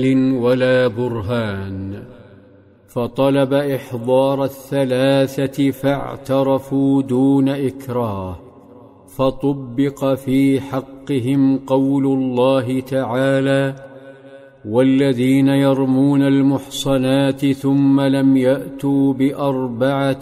ولا برهان، فطلب إحضار الثلاثة فاعترفوا دون إكراه، فطبق في حقهم قول الله تعالى: والذين يرمون المحصنات ثم لم يأتوا بأربعة